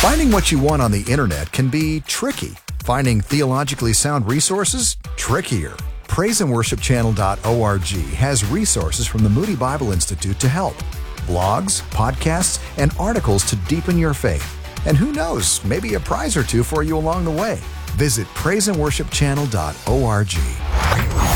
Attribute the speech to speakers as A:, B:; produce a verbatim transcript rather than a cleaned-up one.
A: Finding what you want on the internet can be tricky. Finding theologically sound resources? Trickier. praise and worship channel dot org has resources from the Moody Bible Institute to help. Blogs, podcasts, and articles to deepen your faith. And who knows, maybe a prize or two for you along the way. Visit praise and worship channel dot org.